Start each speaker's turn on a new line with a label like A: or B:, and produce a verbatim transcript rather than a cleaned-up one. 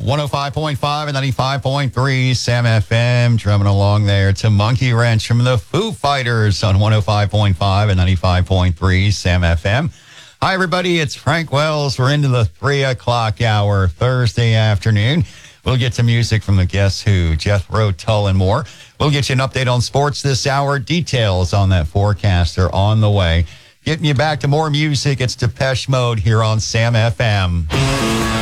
A: one oh five point five and ninety-five point three Sam F M, drumming along there to Monkey Wrench from the Foo Fighters on one oh five point five and ninety-five point three Sam F M. Hi, everybody. It's Frank Wells. We're into the three o'clock hour Thursday afternoon. We'll get to music from the Guess Who, Jethro Tull, and more. We'll get you an update on sports this hour. Details on that forecast are on the way. Getting you back to more music. It's Depeche Mode here on Sam F M.